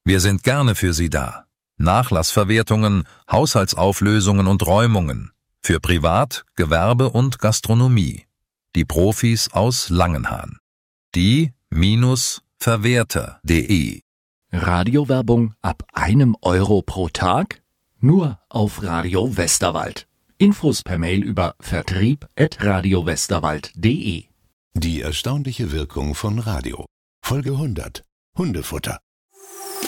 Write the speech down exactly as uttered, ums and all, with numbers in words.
Wir sind gerne für Sie da. Nachlassverwertungen, Haushaltsauflösungen und Räumungen. Für Privat, Gewerbe und Gastronomie. Die Profis aus Langenhahn. Die-verwerter punkt de Radiowerbung ab einem Euro pro Tag? Nur auf Radio Westerwald. Infos per Mail über vertrieb at radiowesterwald punkt de. Die erstaunliche Wirkung von Radio. Folge hundert. Hundefutter.